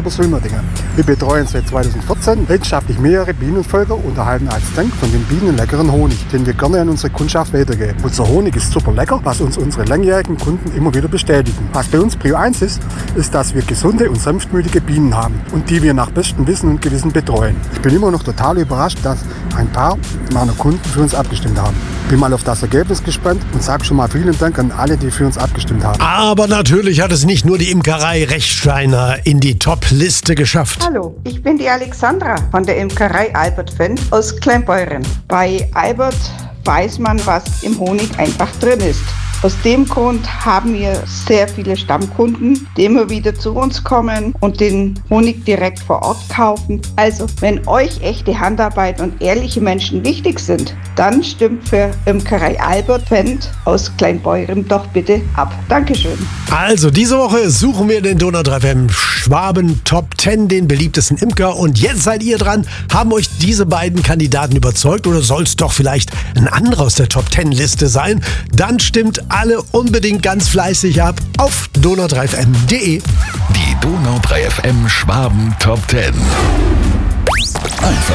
Obersulmerdingen. Wir betreuen seit 2014 leidenschaftlich mehrere Bienenvölker und erhalten als Dank von den Bienen leckeren Honig, den wir gerne an unsere Kundschaft weitergeben. Unser Honig ist super lecker, was uns unsere langjährigen Kunden immer wieder bestätigen. Was bei uns Prio 1 ist, dass wir gesunde und sanftmütige Bienen haben und die wir nach bestem Wissen und Gewissen betreuen. Ich bin immer noch total überrascht, dass ein paar meiner Kunden für uns abgestimmt haben. Bin mal auf das Ergebnis gespannt und sage schon mal vielen Dank an alle, die für uns abgestimmt haben. Aber natürlich hat es nicht nur die Imkerei Rechsteiner in die Top-Liste geschafft. Hallo, ich bin die Alexandra von der Imkerei Albert Wendt aus Kleinbeuren. Bei Albert weiß man, was im Honig einfach drin ist. Aus dem Grund haben wir sehr viele Stammkunden, die immer wieder zu uns kommen und den Honig direkt vor Ort kaufen. Also, wenn euch echte Handarbeit und ehrliche Menschen wichtig sind, dann stimmt für Imkerei Albert Wendt aus Kleinbeuren doch bitte ab. Dankeschön. Also, diese Woche suchen wir den Donau 3 FM Schwaben Top 10, den beliebtesten Imker. Und jetzt seid ihr dran. Haben euch diese beiden Kandidaten überzeugt oder soll es doch vielleicht ein anderer aus der Top 10 Liste sein? Dann stimmt alle unbedingt ganz fleißig ab auf donau3fm.de. Die Donau 3 FM Schwaben Top 10. Einfach